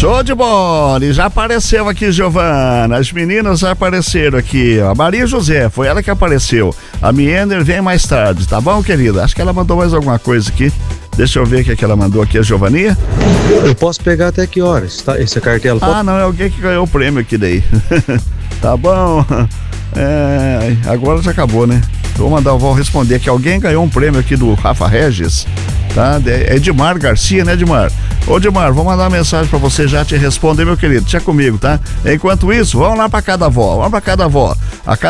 Show de bola! E já apareceu aqui, Giovana. As meninas já apareceram aqui. A Maria José, foi ela que apareceu. A Miender vem mais tarde, tá bom, querida? Acho que ela mandou mais alguma coisa aqui. Deixa eu ver o que ela mandou aqui, a Giovaninha. Eu posso pegar até que horas, tá? Esse cartela? Ah, não, é alguém que ganhou o prêmio aqui daí. Tá bom. Agora já acabou, né? Vou responder que alguém ganhou um prêmio aqui do Rafa Regis, tá? É Edmar Garcia, né, Edmar? Ô, Edmar, vou mandar uma mensagem pra você já te responder, meu querido. Deixa comigo, tá? Enquanto isso, vamos lá pra cada avó.